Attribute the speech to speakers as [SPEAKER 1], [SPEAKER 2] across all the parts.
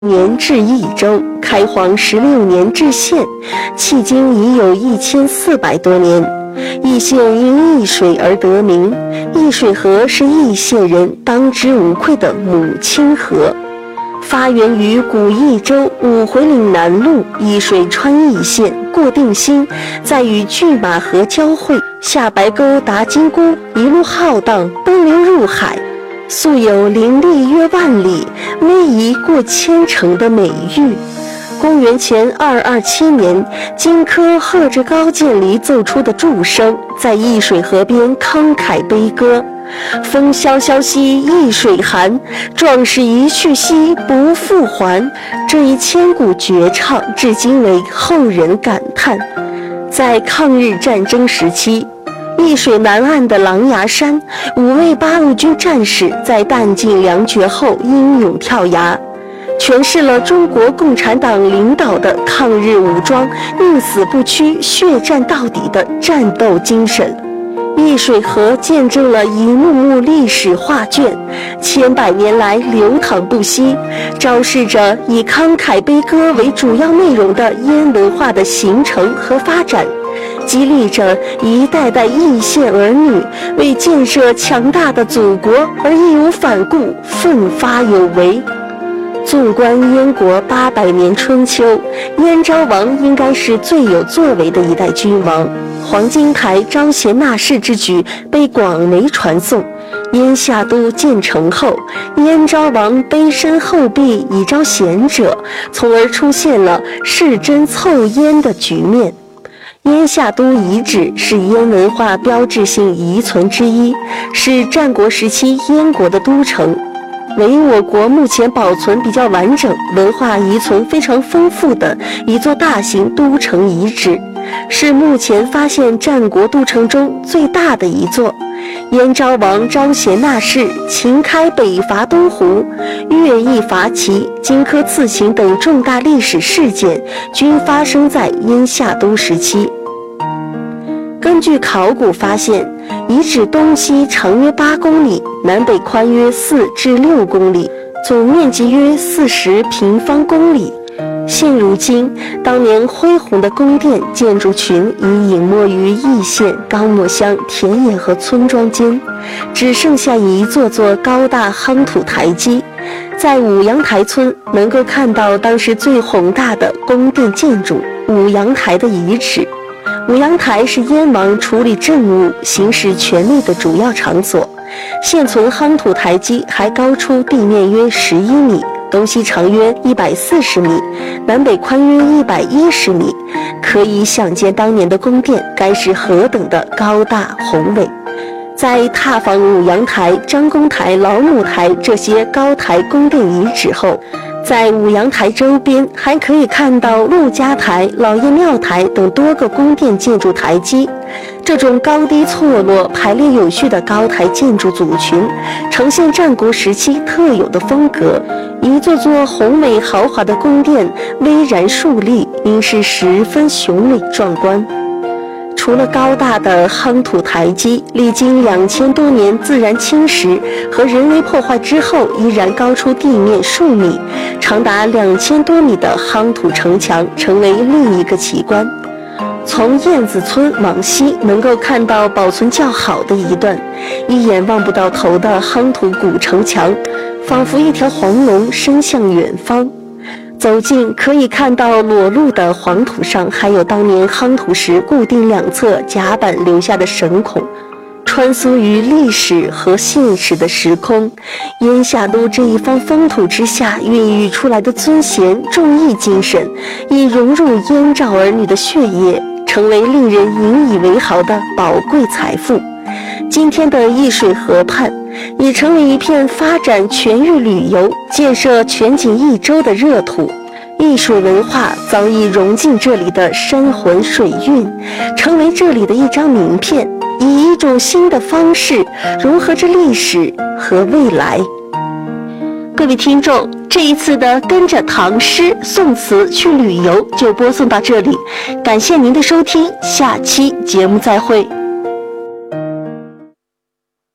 [SPEAKER 1] 年至益州，开皇16年置县，迄今已有1400多年。易县因易水而得名，易水河是易县人当之无愧的母亲河。发源于古益州五回岭南路易水穿易县，过定兴，再与拒马河交汇，下白沟达金沽，一路浩荡，奔流入海。素有林立约万里，逶迤过千城的美誉。公元前227年，荆轲和着高渐离奏出的祝声，在易水河边慷慨悲歌：风萧萧兮易水寒，壮士一去兮不复还。这一千古绝唱至今为后人感叹。在抗日战争时期，易水南岸的狼牙山，5位八路军战士在弹尽粮绝后英勇跳崖，诠释了中国共产党领导的抗日武装宁死不屈、血战到底的战斗精神。易水河见证了一幕幕历史画卷，千百年来流淌不息，昭示着以慷慨悲歌为主要内容的燕文化的形成和发展，激励着一代代易县儿女为建设强大的祖国而义无反顾、奋发有为。纵观燕国800年春秋，燕昭王应该是最有作为的一代君王。黄金台招贤纳士之举被广为传颂。燕夏都建成后，燕昭王卑身厚壁以招贤者，从而出现了弑真凑燕的局面。燕夏都遗址是燕文化标志性遗存之一，是战国时期燕国的都城，为我国目前保存比较完整、文化遗存非常丰富的一座大型都城遗址，是目前发现战国都城中最大的一座。燕昭王招贤纳士，秦开北伐东胡，乐毅伐齐，荆轲刺秦等重大历史事件均发生在燕夏都时期。根据考古发现，遗址东西长约8公里，南北宽约4至6公里，总面积约40平方公里。现如今，当年恢宏的宫殿建筑群已隐没于易县高墨乡田野和村庄间，只剩下一座座高大夯土台基。在五阳台村能够看到当时最宏大的宫殿建筑五阳台的遗址。五阳台是燕王处理政务、行使权力的主要场所。现存夯土台基还高出地面约11米，东西长约140米，南北宽约110米，可以想见当年的宫殿该是何等的高大宏伟。在踏访五阳台、张公台、老母台这些高台宫殿遗址后，在五阳台周边还可以看到陆家台、老爷庙台等多个宫殿建筑台基。这种高低错落、排列有序的高台建筑组群，呈现战国时期特有的风格。一座座宏伟豪华的宫殿巍然竖立，应是十分雄伟壮观。除了高大的夯土台基，历经2000多年自然侵蚀和人为破坏之后，依然高出地面数米，长达2000多米的夯土城墙成为另一个奇观。从燕子村往西能够看到保存较好的一段，一眼望不到头的夯土古城墙，仿佛一条黄龙伸向远方。走近可以看到裸露的黄土上还有当年夯土时固定两侧甲板留下的绳孔，穿梭于历史和现实的时空。燕夏都这一方风土之下孕育出来的尊贤重义精神，已融入燕赵儿女的血液，成为令人引以为豪的宝贵财富。今天的易水河畔已成为一片发展全域旅游、建设全景益州的热土。易水文化早已融进这里的山魂水韵，成为这里的一张名片，以一种新的方式融合着历史和未来。各位听众，这一次的跟着唐诗宋词去旅游就播送到这里，感谢您的收听，下期节目再会。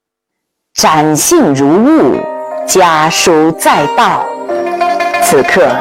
[SPEAKER 2] 展信如晤，家书在报。此刻